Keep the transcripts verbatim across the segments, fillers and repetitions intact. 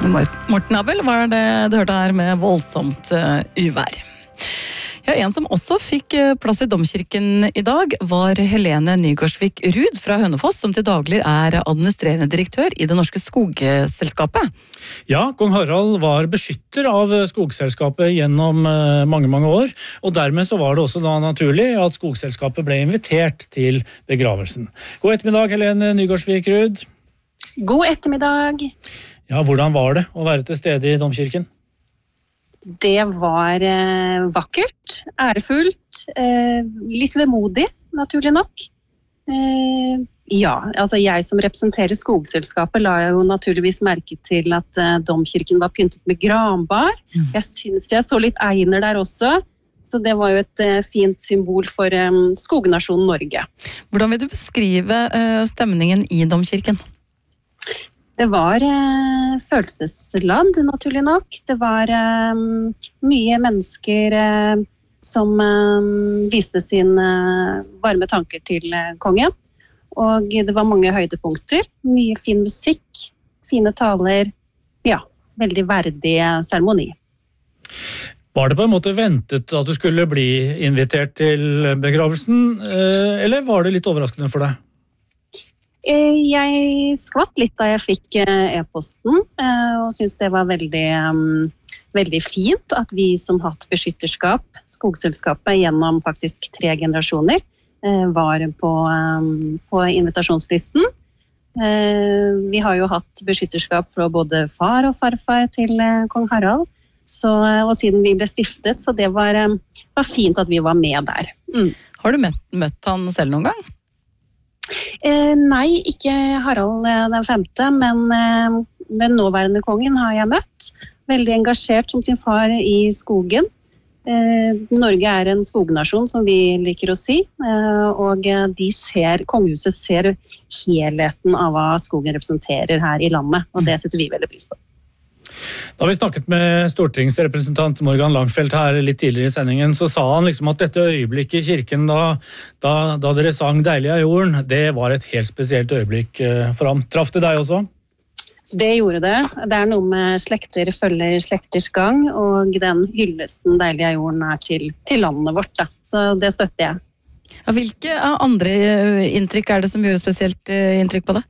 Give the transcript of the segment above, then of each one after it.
Morten Abel var det du hørte her med voldsomt uh, uvær. Ja, en som også fikk plass i domkirken i dag var Helene Nygårdsvik Rud fra Hønefoss, som til daglig er administrerende direktør i Det Norske Skogselskapet. Ja, kong Harald var beskytter av Skogselskapet gjennom mange, mange år, og dermed så var det også da naturlig at Skogselskapet ble invitert til begravelsen. God ettermiddag, Helene Nygårdsvik Rud. God ettermiddag. Ja, hvordan var det å være til stede i domkirken? Det var eh, vakkert, ærefullt, eh, litt vemodig, naturlig nok. Eh, ja, altså jeg som representerer Skogselskapet la jo naturligvis merke til at eh, domkirken var pyntet med granbar. Mm. Jeg synes jeg så litt einer der også, så det var jo et eh, fint symbol for eh, skognasjonen Norge. Hvordan vil du beskrive eh, stemningen i domkirken? Det var eh, følelsesladd, naturlig nok. Det var eh, mye mennesker eh, som eh, viste sine eh, varme tanker til eh, kongen. Og det var mange høydepunkter. Mye fin musikk, fine taler. Ja, veldig verdig seremoni. Var det på en måte ventet at du skulle bli invitert til begravelsen, eh, eller var det litt overraskende for deg? Jeg skvatt litt da jeg fikk e-posten, og synes det var veldig, veldig fint at vi som hatt beskytterskap, Skogselskapet, gjennom faktisk tre generasjoner, var på, på invitasjonslisten. Vi har jo hatt beskytterskap fra både far og farfar til kong Harald, så, og siden vi ble stiftet, så det var, var fint at vi var med der. Mm. Har du møtt, møtt han selv noen gang? Eh, nei, ikke Harald den femte, men eh, den nåværende kongen har jeg møtt. Veldig engasjert som sin far i skogen. Eh, Norge er en skognasjon, som vi liker å si, eh, og de ser, kongehuset ser helheten av hva skogen representerer her i landet, og det setter vi veldig pris på. Da vi snakket med stortingsrepresentant Morgan Langfeldt her litt tidligere i sendingen, så sa han liksom at dette øyeblikket i kirken da, da, da dere sang Deilig er jorden, det var et helt spesielt øyeblikk for ham. Traff det deg også? Det gjorde det. Det er noe med slekter følger slekters gang, og den hyllesten Deilig er jorden er til, til landet vårt. Da. Så det støtter jeg. Ja, hvilke andre inntrykk er det som gjør spesielt inntrykk på det?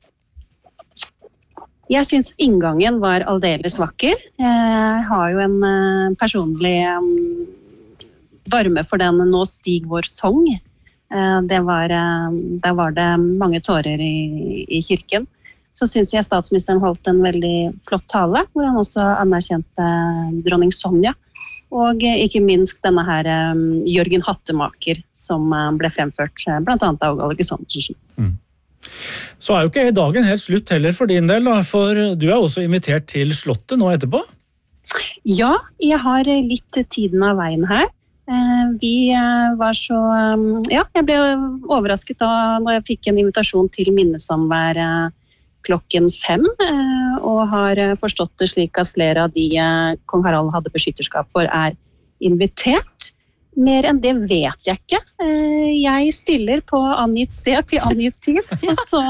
Jeg synes inngangen var aldeles vakker. Jeg har jo en personlig varme for den Nå stig vår sang. Det var, der var det mange tårer i, i kirken. Så synes jeg statsministeren holdt en veldig flott tale, hvor han også anerkjente dronning Sonja. Og ikke minst denne her Jørgen Hattemaker, som ble fremført blant annet av Alexandersen. Mm. Så er jo ikke dagen helt slutt heller for din del, da, for du er også invitert til slottet nå etterpå? Ja, jeg har litt tiden av veien her. Vi var så, ja, jeg ble overrasket da når jeg fikk en invitasjon til minnesamvær klokken fem, og har forstått det slik at flere av de kong Harald hadde beskytterskap for er invitert. Mer enn det vet jeg ikke. Jeg stiller på angitt sted til angitt tid, og så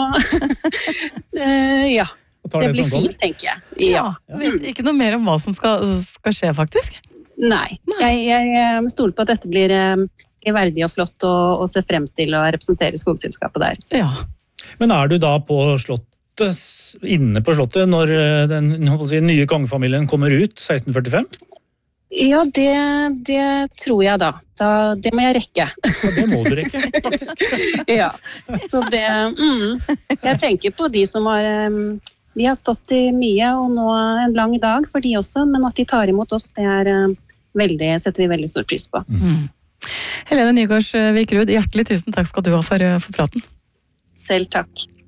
ja, det blir fint, tenker jeg. Ja. Ja, vet ikke noe mer om hva som skal, skal skje, faktisk? Nei, jeg, jeg stoler på at dette blir verdig og flott å, å se frem til å representere Skogselskapet der. Ja. Men er du da på slottet, inne på slottet, når den si, nye kongefamilien kommer ut seksten førtifem? Ja, det, det tror jeg da. da. Det må jeg rekke. Ja, det må du rekke, faktisk. Ja, så det... Mm, jeg tenker på de som har... De har stått i mye, og nå en lang dag for de også, men at de tar imot oss, det er veldig, setter vi veldig stor pris på. Mm. Helene Nygårdsvik Rud, hjertelig tusen takk skal du ha for, for praten. Selv takk.